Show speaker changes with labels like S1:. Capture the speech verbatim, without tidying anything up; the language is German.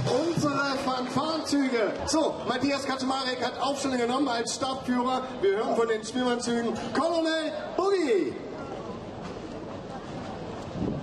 S1: unsere Fanfarenzüge. So, Matthias Kaczmarek hat Aufstellung genommen als Stabführer. Wir hören von den Spielmannzügen Colonel Boogie.